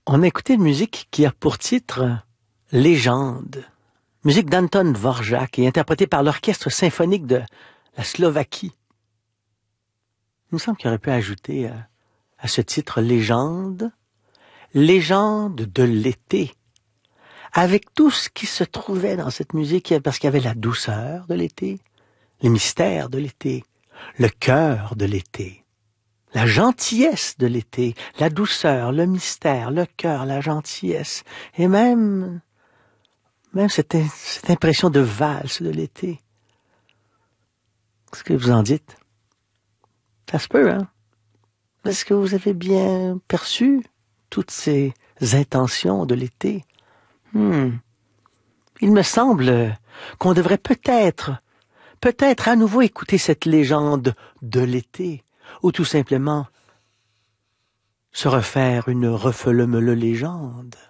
On a écouté une musique qui a pour titre « Légende ». Musique d'Anton Dvorak et interprétée par l'Orchestre symphonique de la Slovaquie. Il me semble qu'il aurait pu ajouter à ce titre « Légende », légende de l'été, avec tout ce qui se trouvait dans cette musique, parce qu'il y avait la douceur de l'été, les mystères de l'été, le cœur de l'été. La gentillesse de l'été, la douceur, le mystère, le cœur, la gentillesse, et même cette impression de valse de l'été. Qu'est-ce que vous en dites? Ça se peut, hein? Est-ce que vous avez bien perçu toutes ces intentions de l'été? Il me semble qu'on devrait peut-être à nouveau écouter cette légende de l'été, ou tout simplement se refaire une refelemele légende.